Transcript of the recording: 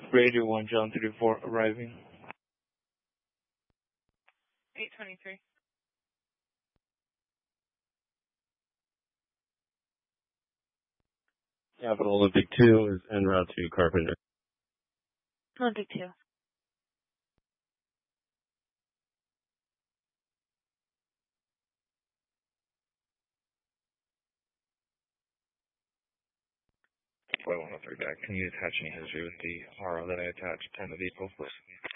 Radio 1, John 34, arriving. 823. Capital Olympic 2 is en route to Carpenter. Olympic 2. Flight 103 back. Can you attach any history with the RO that I attached and the vehicle, please?